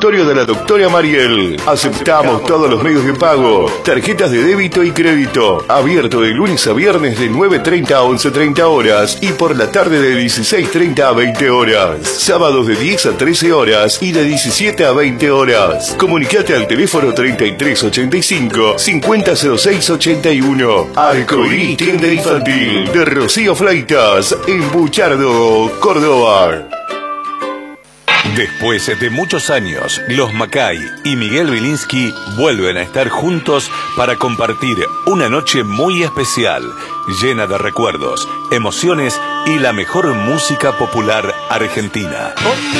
consultorio de la doctora Mariel. Aceptamos todos los medios de pago, tarjetas de débito y crédito. Abierto de lunes a viernes de 9:30 a 11:30 horas y por la tarde de 16:30 a 20 horas. Sábados de 10 a 13 horas y de 17 a 20 horas. Comunicate al teléfono 3385 500681. Arcoiris Tienda Infantil de Rocío Fleitas en Buchardo, Córdoba. Después de muchos años, los Macay y Miguel Wilinski vuelven a estar juntos para compartir una noche muy especial, llena de recuerdos, emociones y la mejor música popular argentina.